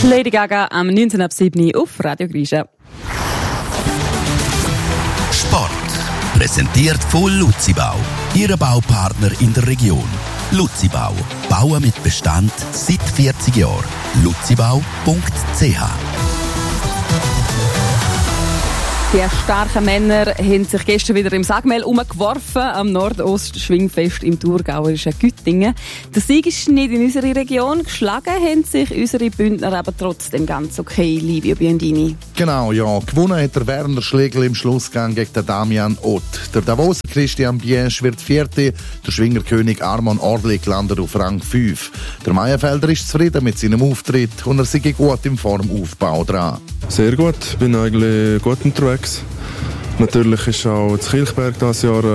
Lady Gaga am 19.07. auf Radio Grisha. Sport. Präsentiert von Luzibau. Ihr Baupartner in der Region. Luzibau. Bauen mit Bestand seit 40 Jahren. luzibau.ch. Die starken Männer haben sich gestern wieder im Sagmehl umgeworfen am Nordost-Schwingfest im thurgauerischen Güttingen. Der Sieg ist nicht in unserer Region. Geschlagen haben sich unsere Bündner aber trotzdem ganz okay, Livio Biondini. Genau, ja. Gewonnen hat der Werner Schlegel im Schlussgang gegen den Damian Ott. Der Davoser Christian Biensch wird Vierte. Der Schwingerkönig Armand Orlik landet auf Rang 5. Der Meyenfelder ist zufrieden mit seinem Auftritt und er sei gut im Formaufbau dran. Sehr gut, bin eigentlich gut unterwegs. Natürlich ist auch das Kilchberg dieses Jahr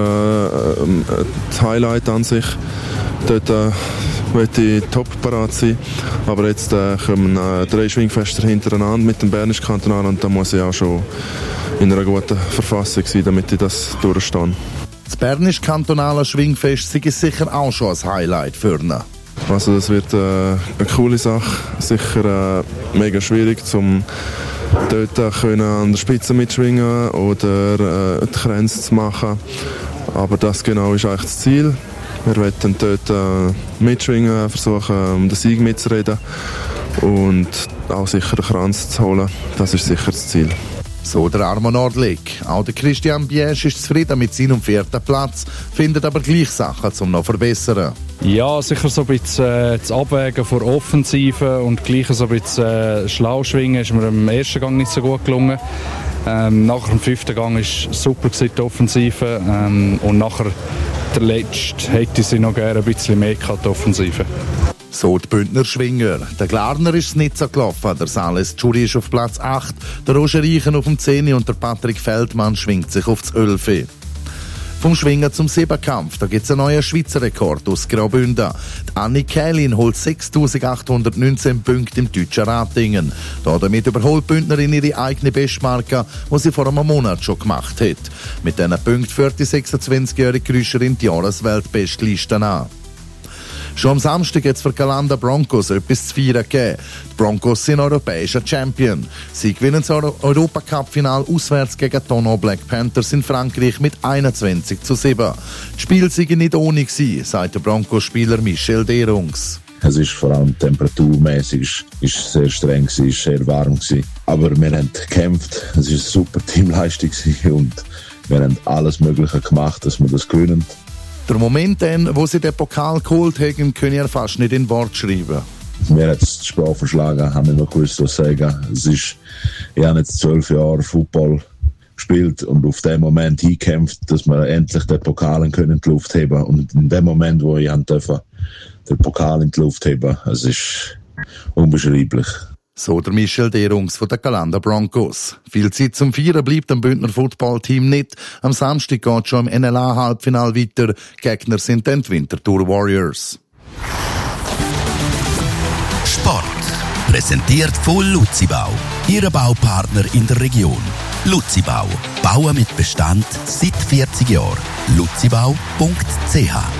das Highlight an sich. Dort möchte ich top parat sein. Aber jetzt kommen 3 Schwingfester hintereinander mit dem Bernischen Kantonal und da muss ich auch schon in einer guten Verfassung sein, damit ich das durchstehe. Das Bernisch Kantonale Schwingfest sei sicher auch schon ein Highlight für ihn. Also das wird eine coole Sache, sicher mega schwierig, um dort können an der Spitze mitschwingen oder die Grenze zu machen. Aber das genau ist eigentlich das Ziel. Wir wollen dort mitschwingen, versuchen um den Sieg mitzureden und auch sicher den Kranz zu holen. Das ist sicher das Ziel. So der Armand Orlik. Auch der Christian Biensch ist zufrieden mit seinem 4. Platz, findet aber gleich Sachen zum noch verbessern. Ja, sicher so ein bisschen das Abwägen von Offensive und gleich so ein bisschen schlau schwingen ist mir im ersten Gang nicht so gut gelungen. Nachher im 5. Gang ist super die Offensive und nachher der letzte hätte sie noch gerne ein bisschen mehr gehabt, die Offensive. So die Bündner Schwinger. Der Glarner ist es nicht so gelaufen. Der Sales Tschuri ist auf Platz 8, der Roger Reichen auf dem 10 und der Patrick Feldmann schwingt sich auf das 11. Vom Schwingen zum Siebenkampf, da gibt es einen neuen Schweizer Rekord aus Graubünden. Die Anni Kählin holt 6.819 Punkte im deutschen Ratingen. Damit überholt die Bündnerin ihre eigene Bestmarke, die sie vor einem Monat schon gemacht hat. Mit diesen Punkten führt die 26-jährige Grüscherin die Jahresweltbestliste an. Schon am Samstag hat es für Galanda Broncos etwas zu feiern gegeben. Die Broncos sind europäischer Champion. Sie gewinnen das Europacup-Final auswärts gegen Tono Black Panthers in Frankreich mit 21:7. Die Spiele waren nicht ohne gewesen, sagt der Broncos-Spieler Michel Derungs. Es ist vor allem temperaturmäßig ist sehr streng gewesen, ist sehr warm gewesen. Aber wir haben gekämpft. Es ist eine super Teamleistung gewesen und wir haben alles Mögliche gemacht, dass wir das gewinnen. Der Moment dann, wo sie den Pokal geholt haben, können wir fast nicht in Wort schreiben. Mir hat es die Sprache verschlagen, haben nicht mehr gewusst, was sagen. Ich habe jetzt 12 Jahre Football gespielt und auf den Moment hingekämpft, dass wir endlich den Pokal in die Luft heben. Und in dem Moment, wo ich durfte, den Pokal in die Luft heben, es ist unbeschreiblich. So der Michel Derungs von den Galanda Broncos. Viel Zeit zum Feiern bleibt dem Bündner Footballteam nicht. Am Samstag geht schon im NLA-Halbfinal weiter. Gegner sind dann die Winterthur Warriors. Sport. Präsentiert von Luzibau. Ihr Baupartner in der Region. Luzibau. Bauen mit Bestand seit 40 Jahren. luzibau.ch